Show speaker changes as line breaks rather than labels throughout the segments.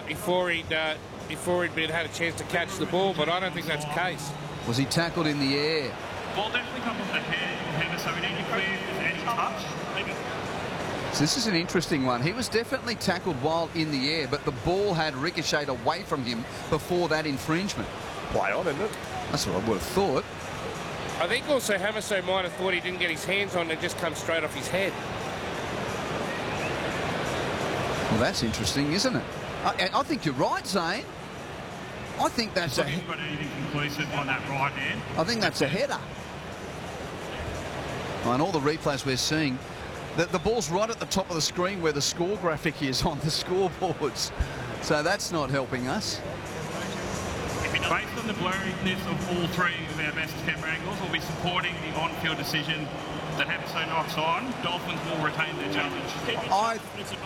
before he'd had a chance to catch the ball, but I don't think that's the case.
Was he tackled in the air?
Ball definitely comes off the head, so we need to clear if there's any touch.
So this is an interesting one. He was definitely tackled while in the air, but the ball had ricocheted away from him before that infringement.
Play on, isn't it?
That's what I would have thought.
I think also Hamiso might have thought he didn't get his hands on it and just come straight off his head.
Well, that's interesting, isn't it? I think you're right, Zane. I think that's
a... got anything conclusive on that right hand.
I think that's a header. And all the replays we're seeing, the ball's right at the top of the screen where the score graphic is on the scoreboards. So that's not helping us.
Based on the blurriness of all three of our best camera angles, we'll be supporting the on-field decision that Hamiso knocks on. Dolphins will retain their challenge.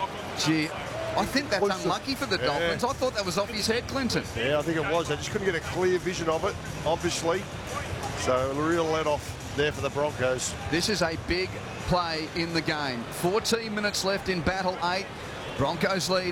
I think that's unlucky for the Dolphins. I thought that was off his head, Clinton.
Yeah, I think it was. They just couldn't get a clear vision of it, obviously. So a real let-off there for the Broncos.
This is a big play in the game. 14 minutes left in Battle 8. Broncos lead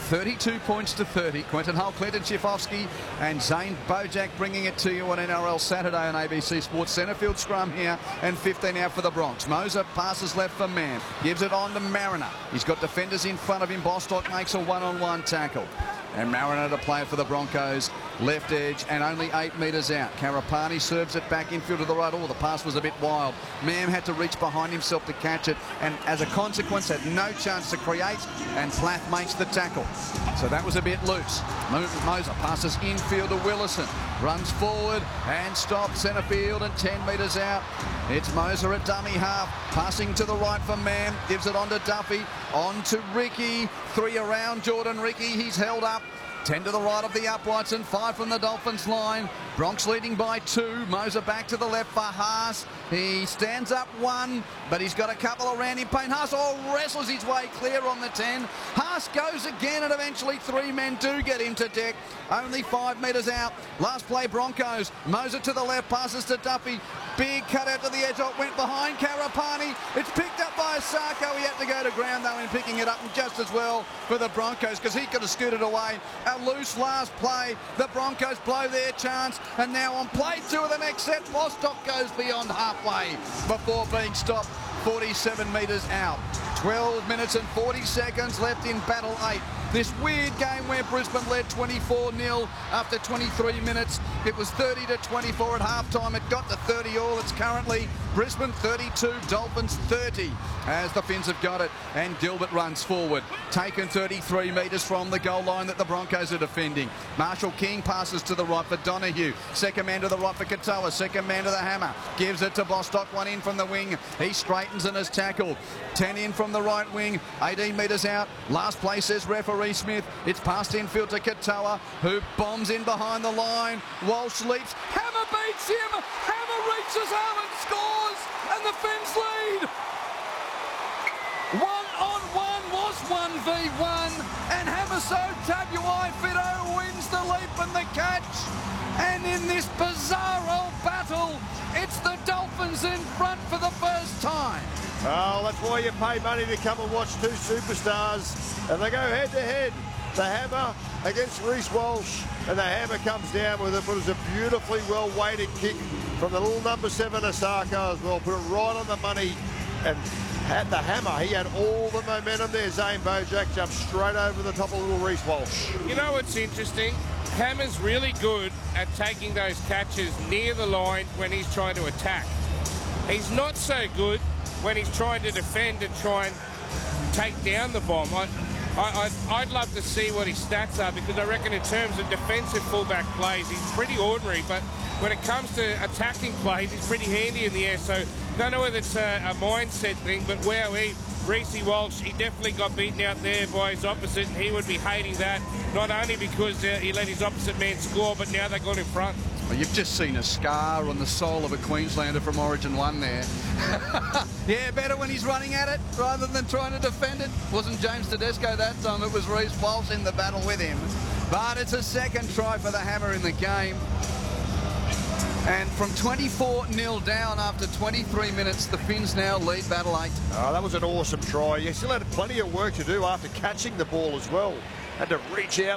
32 points to 30. Quentin Hull, Clinton Schifofsky and Zane Bojack bringing it to you on NRL Saturday on ABC Sports. Centrefield scrum here and 15 out for the Bronx. Moser passes left for Mann. Gives it on to Mariner. He's got defenders in front of him. Bostock makes a one-on-one tackle. And Mariner to play for the Broncos. Left edge and only 8 metres out. Karapani serves it back infield to the right. Oh, the pass was a bit wild. Mam had to reach behind himself to catch it and as a consequence had no chance to create, and Plath makes the tackle. So that was a bit loose. Moser passes infield to Willison. Runs forward and stops centre field and 10 metres out. It's Moser at dummy half. Passing to the right for Mam. Gives it on to Duffy. On to Ricky. 3 around Jordan Ricky. He's held up. 10 to the right of the uprights and 5 from the Dolphins line. Bronx leading by 2. Moser back to the left for Haas. He stands up 1, but he's got a couple around him. Payne Haas wrestles his way clear on the 10. Haas goes again and eventually 3 men do get him to deck. Only 5 metres out. Last play Broncos. Moser to the left, passes to Duffy. Big cut out to the edge. It went behind Karapani. It's picked up by Asako. He had to go to ground though in picking it up, and just as well for the Broncos because he could have scooted away. A loose last play. The Broncos blow their chance, and now on play 2 of the next set, Bostock goes beyond halfway before being stopped 47 metres out. 12 minutes and 40 seconds left in Battle 8. This weird game where Brisbane led 24-0 after 23 minutes. It was 30-24 at halftime. It got to 30 all. It's currently Brisbane 32, Dolphins 30 as the Finns have got it. And Gilbert runs forward. Taken 33 metres from the goal line that the Broncos are defending. Marshall King passes to the right for Donahue. Second man to the right for Katoa. Second man to the hammer. Gives it to Bostock. 1 in from the wing. He straightens and is tackled. 10 in from the right wing. 18 metres out. Last play says referee Smith. It's passed infield to Katoa, who bombs in behind the line. Walsh leaps. Hammer beats him. Hammer reaches out and scores. And the Finns lead. 1-on-1 was 1v1. And Hamiso Tabuai-Fidow wins the leap and the catch. And in this bizarre old battle, it's the Dolphins in front for the first time.
Oh, that's why you pay money to come and watch 2 superstars. And they go head-to-head. The hammer against Reece Walsh. And the hammer comes down with it. But it was a beautifully well-weighted kick from the little number 7 Asako as well. Put it right on the money. And had the hammer, he had all the momentum there. Zane Bojack jumped straight over the top of little Reece Walsh.
You know what's interesting? Hammer's really good at taking those catches near the line when he's trying to attack. He's not so good when he's trying to defend and try and take down the bomb. I'd love to see what his stats are, because I reckon in terms of defensive fullback plays, he's pretty ordinary, but when it comes to attacking plays, he's pretty handy in the air. So I don't know whether it's a mindset thing, but wow, Reece Walsh, he definitely got beaten out there by his opposite, and he would be hating that, not only because he let his opposite man score, but now they got in front.
Well, you've just seen a scar on the soul of a Queenslander from Origin 1 there. Yeah, better when he's running at it rather than trying to defend it. Wasn't James Tedesco that time, it was Reece Walsh in the battle with him. But it's a second try for the Hammer in the game. And from 24-0 down after 23 minutes, the Finns now lead Battle 8.
Oh, that was an awesome try. You still had plenty of work to do after catching the ball as well. Had to reach out.